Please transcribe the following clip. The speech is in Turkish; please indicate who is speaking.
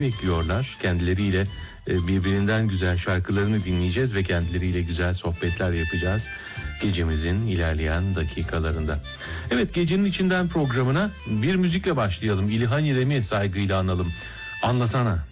Speaker 1: bekliyorlar. Kendileriyle birbirinden güzel şarkılarını dinleyeceğiz ve kendileriyle güzel sohbetler yapacağız gecemizin ilerleyen dakikalarında. Evet, Gecenin İçinden programına bir müzikle başlayalım. İlhan İrem'i saygıyla analım. Anlasana.